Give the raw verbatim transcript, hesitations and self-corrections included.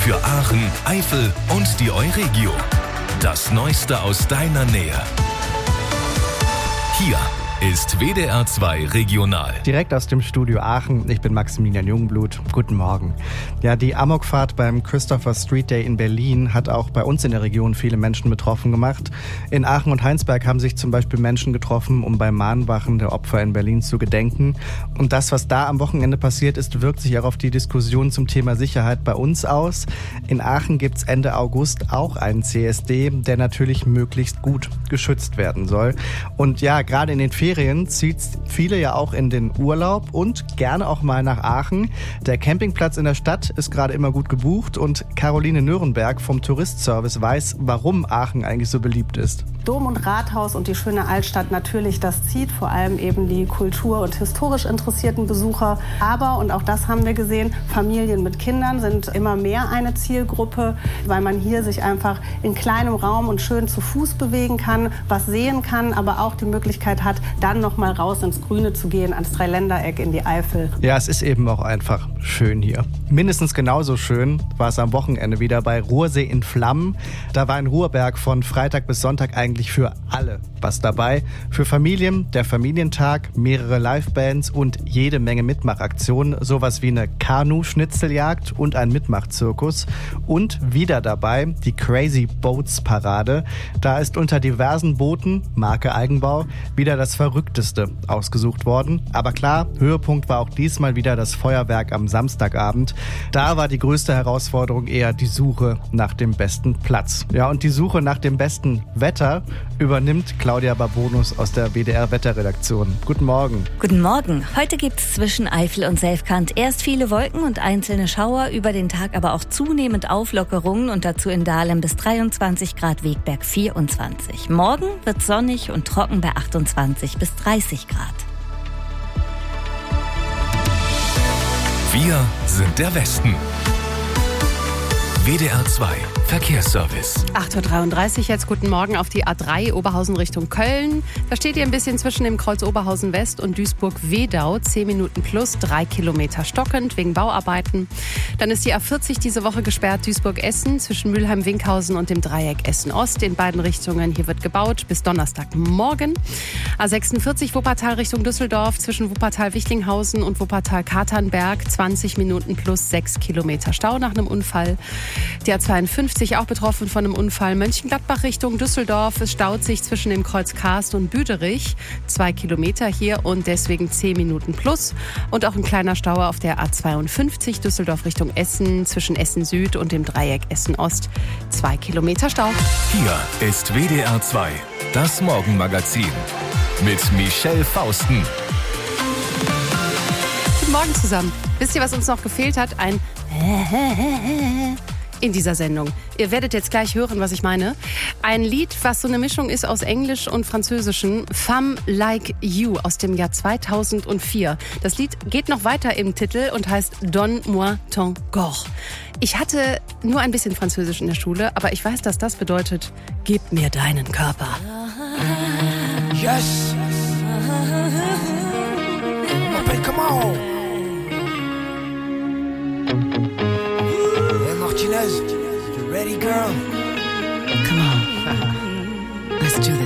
Für Aachen, Eifel und die Euregio. Das Neueste aus deiner Nähe. Hier ist W D R zwei Regional. Direkt aus dem Studio Aachen. Ich bin Maximilian Jungblut. Guten Morgen. Ja, die Amokfahrt beim Christopher Street Day in Berlin hat auch bei uns in der Region viele Menschen betroffen gemacht. In Aachen und Heinsberg haben sich zum Beispiel Menschen getroffen, um beim Mahnwachen der Opfer in Berlin zu gedenken. Und das, was da am Wochenende passiert ist, wirkt sich auch auf die Diskussion zum Thema Sicherheit bei uns aus. In Aachen gibt's Ende August auch einen C S D, der natürlich möglichst gut geschützt werden soll. Und ja, gerade in den Ferien zieht viele ja auch in den Urlaub und gerne auch mal nach Aachen. Der Campingplatz in der Stadt ist gerade immer gut gebucht und Caroline Nürnberg vom Touristservice weiß, warum Aachen eigentlich so beliebt ist. Dom und Rathaus und die schöne Altstadt natürlich, das zieht vor allem eben die kultur- und historisch interessierten Besucher. Aber, und auch das haben wir gesehen, Familien mit Kindern sind immer mehr eine Zielgruppe, weil man hier sich einfach in kleinem Raum und schön zu Fuß bewegen kann, was sehen kann, aber auch die Möglichkeit hat, dann noch mal raus ins Grüne zu gehen, ans Dreiländereck, in die Eifel. Ja, es ist eben auch einfach schön hier. Mindestens genauso schön war es am Wochenende wieder bei Ruhrsee in Flammen. Da war ein Ruhrberg von Freitag bis Sonntag eigentlich für alle was dabei. Für Familien, der Familientag, mehrere Livebands und jede Menge Mitmachaktionen. Sowas wie eine Kanu-Schnitzeljagd und ein Mitmachzirkus. Und wieder dabei die Crazy Boats Parade. Da ist unter diversen Booten, Marke Eigenbau, wieder das Verrückteste ausgesucht worden. Aber klar, Höhepunkt war auch diesmal wieder das Feuerwerk am Samstagabend. Da war die größte Herausforderung eher die Suche nach dem besten Platz. Ja, und die Suche nach dem besten Wetter übernimmt Claudia Babonus aus der W D R-Wetterredaktion. Guten Morgen. Guten Morgen. Heute gibt es zwischen Eifel und Selfkant erst viele Wolken und einzelne Schauer, über den Tag aber auch zunehmend Auflockerungen und dazu in Dahlem bis dreiundzwanzig Grad, Wegberg vierundzwanzig. Morgen wird sonnig und trocken bei achtundzwanzig bis dreißig Grad. Wir sind der Westen. W D R zwei Verkehrsservice. acht Uhr dreiunddreißig jetzt, guten Morgen auf die A drei Oberhausen Richtung Köln. Da steht ihr ein bisschen zwischen dem Kreuz Oberhausen West und Duisburg-Wedau. zehn Minuten plus, drei Kilometer stockend wegen Bauarbeiten. Dann ist die A vierzig diese Woche gesperrt, Duisburg-Essen zwischen Mülheim-Winkhausen und dem Dreieck Essen-Ost. In beiden Richtungen, hier wird gebaut bis Donnerstagmorgen. A sechsundvierzig Wuppertal Richtung Düsseldorf zwischen Wuppertal-Wichlinghausen und Wuppertal-Katernberg. zwanzig Minuten plus, sechs Kilometer Stau nach einem Unfall. Die A zweiundfünfzig auch betroffen von einem Unfall. Mönchengladbach Richtung Düsseldorf. Es staut sich zwischen dem Kreuz Karst und Büderich. Zwei Kilometer hier und deswegen zehn Minuten plus. Und auch ein kleiner Stau auf der A zweiundfünfzig Düsseldorf Richtung Essen zwischen Essen Süd und dem Dreieck Essen Ost. Zwei Kilometer Stau. Hier ist W D R zwei, das Morgenmagazin mit Michelle Fausten. Guten Morgen zusammen. Wisst ihr, was uns noch gefehlt hat? Ein in dieser Sendung. Ihr werdet jetzt gleich hören, was ich meine. Ein Lied, was so eine Mischung ist aus Englisch und Französischen. Femme Like You aus dem Jahr zweitausendvier. Das Lied geht noch weiter im Titel und heißt Donne-moi ton corps. Ich hatte nur ein bisschen Französisch in der Schule, aber ich weiß, dass das bedeutet, gib mir deinen Körper. Yes! Appelle comment? Hey Martinez, you ready, girl? Come on. Let's do this.